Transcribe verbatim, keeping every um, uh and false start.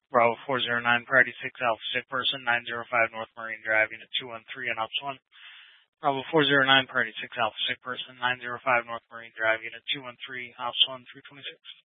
Bravo four zero nine, Priority six, Alpha Sick Person, nine zero five North Marine Drive, Unit two one three, and Ops one. Bravo four zero nine, Priority six, Alpha Sick Person, nine zero five North Marine Drive, Unit two one three, Ops one, three twenty-six.